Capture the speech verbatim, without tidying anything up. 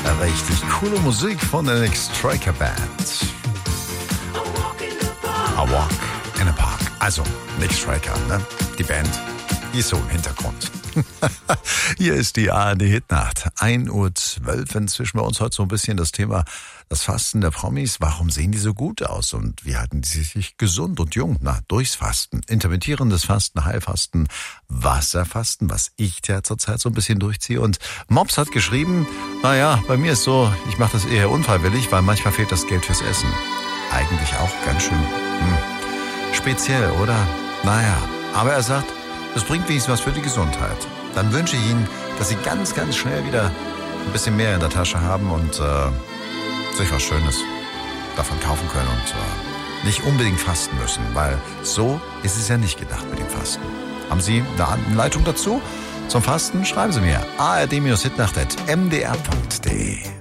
Richtig coole Musik von der Nick Striker Band. A Walk in a Park. Also, Nick Striker, ne? Die Band, die ist so im Hintergrund. Hier ist die A R D-Hitnacht. ein Uhr zwölf. Inzwischen bei uns heute so ein bisschen das Thema das Fasten der Promis. Warum sehen die so gut aus und wie halten sie sich gesund und jung? Na, durchs Fasten. Intermittierendes Fasten, Heilfasten, Wasserfasten, was ich ja zurzeit so ein bisschen durchziehe. Und Mops hat geschrieben, naja, bei mir ist so, ich mache das eher unfreiwillig, weil manchmal fehlt das Geld fürs Essen. Eigentlich auch ganz schön hm, speziell, oder? Naja, aber er sagt, das bringt wenigstens was für die Gesundheit. Dann wünsche ich Ihnen, dass Sie ganz, ganz schnell wieder ein bisschen mehr in der Tasche haben und äh, sich was Schönes davon kaufen können und äh, nicht unbedingt fasten müssen, weil so ist es ja nicht gedacht mit dem Fasten. Haben Sie eine Anleitung dazu zum Fasten? Schreiben Sie mir a r d Bindestrich hitnacht at m d r punkt d e.